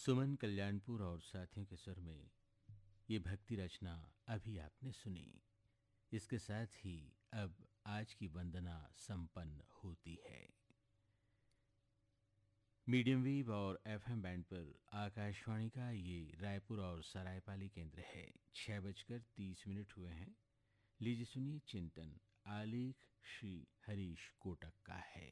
सुमन कल्याणपुर और साथियों के स्वर में ये भक्ति रचना अभी आपने सुनी। इसके साथ ही अब आज की वंदना संपन्न होती है। मीडियम वेव और एफएम बैंड पर आकाशवाणी का ये रायपुर और सरायपाली केंद्र है। 6:30 हुए हैं। लीजिए सुनिए चिंतन। आलेख श्री हरीश कोटक का है।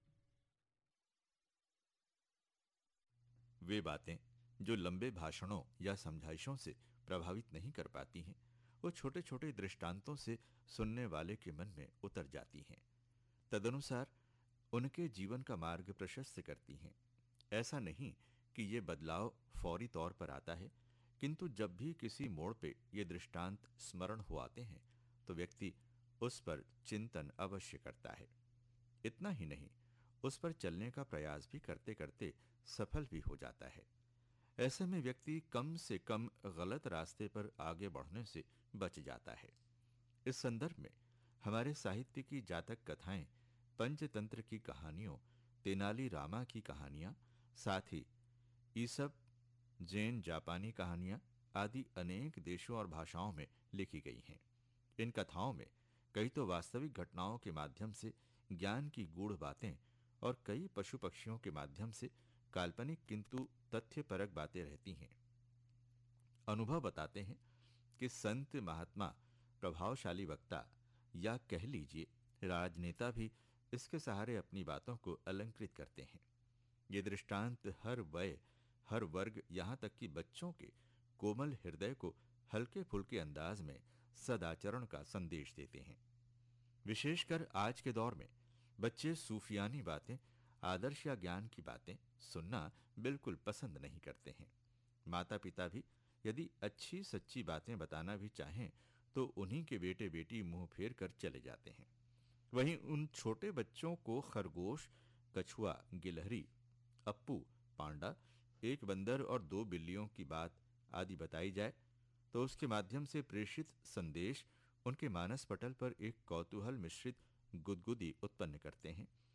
वे बातें जो लंबे भाषणों या समझाइशों से प्रभावित नहीं कर पाती हैं, वो छोटे छोटे दृष्टांतों से सुनने वाले के मन में उतर जाती हैं। तदनुसार उनके जीवन का मार्ग प्रशस्त करती हैं। ऐसा नहीं कि ये बदलाव फौरी तौर पर आता है, किंतु जब भी किसी मोड़ पे ये दृष्टांत स्मरण हो आते हैं तो व्यक्ति उस पर चिंतन अवश्य करता है। इतना ही नहीं, उस पर चलने का प्रयास भी करते करते सफल भी हो जाता है। ऐसे में व्यक्ति कम से कम गलत रास्ते पर आगे बढ़ने से बच जाता है। इस संदर्भ में हमारे साहित्य की जातक कथाएं, पंचतंत्र की कहानियों, तेनाली रामा की कहानियां, साथ ही ईसप, जैन जापानी कहानियां आदि अनेक देशों और भाषाओं में लिखी गई हैं। इन कथाओं में कई तो वास्तविक घटनाओं के माध्यम से ज्ञान की गूढ़ बातें और कई पशु पक्षियों के माध्यम से काल्पनिक किंतु तथ्यपरक बातें रहती हैं। अनुभव बताते हैं कि संत, महात्मा, प्रभावशाली वक्ता या कह लीजिए राजनेता भी इसके सहारे अपनी बातों को अलंकृत करते हैं। ये दृष्टांत हर वय, हर वर्ग, यहाँ तक कि बच्चों के कोमल हृदय को हल्के फुल्के अंदाज में सदाचरण का संदेश देते हैं। विशेषकर आज के दौर में बच्चे सूफियानी बातें, आदर्श या ज्ञान की बातें सुनना बिल्कुल पसंद नहीं करते हैं। माता पिता भी यदि अच्छी सच्ची बातें बताना भी चाहें तो उन्हीं के बेटे बेटी मुंह फेर कर चले जाते हैं। वहीं उन छोटे बच्चों को खरगोश, कछुआ, गिलहरी, अप्पू, पांडा, एक बंदर और दो बिल्लियों की बात आदि बताई जाए तो उसके माध्यम से प्रेषित संदेश उनके मानस पटल पर एक कौतूहल मिश्रित गुदगुदी उत्पन्न करते हैं